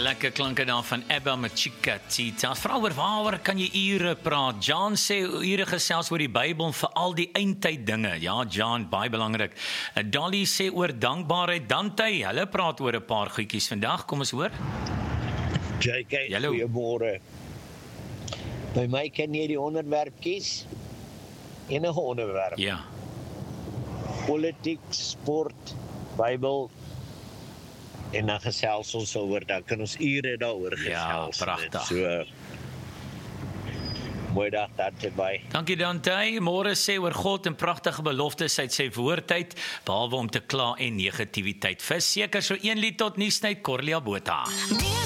Lekker klanke daar van Abba met Chiquitita. Vra oor waaroor kan jy ure praat? John sê ure gesels oor die Bybel vir al die eindtyd dinge. Ja, John, baie belangrik. Dolly sê oor dankbaarheid. Dante, hulle praat oor 'n paar goedjies vandag. Kom ons hoor. JK, Hallo. goeiemôre. By my kan jy die onderwerp kies. Enige onderwerp. Ja. Politiek, sport, Bybel. En dan gesels ons oor, dan kan ons ure daaroor gesels. Ja, pragtig. So, mooi dag daar te by. Dankie Dante. Môre sê oor God en pragtige beloftes uit sy woordheid, behalwe om te kla en negativiteit. Verseker so 1 lied tot nuusnyd, Corlia Botha.